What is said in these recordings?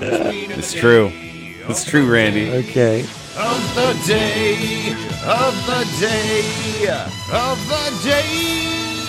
It's true. It's true, Randy. Okay. Of the day, of the day, of the day.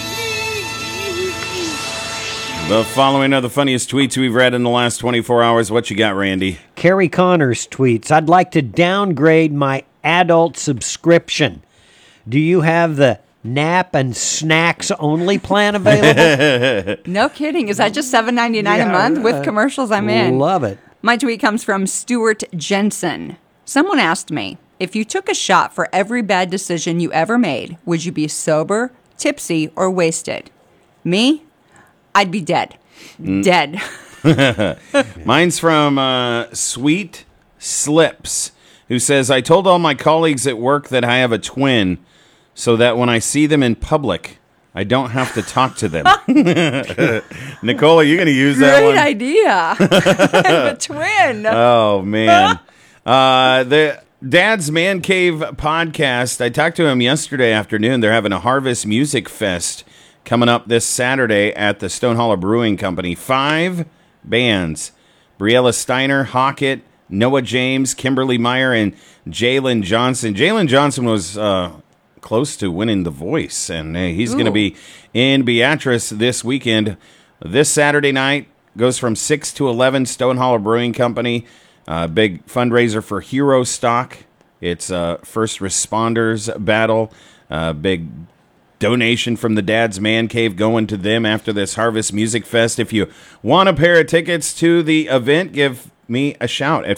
The following are the funniest tweets we've read in the last 24 hours. What you got, Randy? Carrie Connors tweets, I'd like to downgrade my adult subscription. Do you have the nap and snacks only plan available? No kidding. Is that just $7.99 a month with commercials? I'm in. Love it. My tweet comes from Stuart Jensen. Someone asked me, if you took a shot for every bad decision you ever made, would you be sober, tipsy, or wasted? Me? I'd be dead. Dead. Mine's from Sweet Slips, who says, I told all my colleagues at work that I have a twin so that when I see them in public, I don't have to talk to them. Nicole, are you going to use that one? Great idea. The twin. Oh, man. The Dad's Man Cave podcast, I talked to him yesterday afternoon. They're having a Harvest Music Fest coming up this Saturday at the Stoneholler Brewing Company. 5 bands. Briella Steiner, Hockett, Noah James, Kimberly Meyer, and Jalen Johnson. Jalen Johnson was close to winning The Voice, and he's going to be in Beatrice this weekend. This Saturday night goes from 6 to 11, Stoneholler Brewing Company. Big fundraiser for Hero Stock. It's first responders battle. Big donation from the Dad's Man Cave going to them after this Harvest Music Fest. If you want a pair of tickets to the event, give me a shout at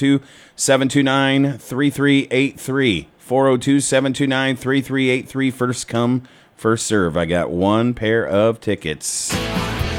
402-729-3383. 402-729-3383. First come, first serve. I got one pair of tickets.